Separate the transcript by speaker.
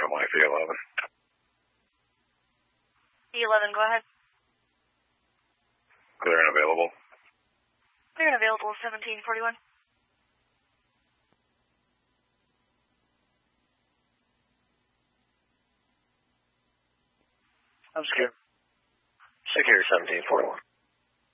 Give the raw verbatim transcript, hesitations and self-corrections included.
Speaker 1: from I P eleven.
Speaker 2: E eleven, go ahead.
Speaker 1: Clear and available.
Speaker 2: Clear and available, seventeen forty-one.
Speaker 1: I'm secure. Secure, seventeen forty-one.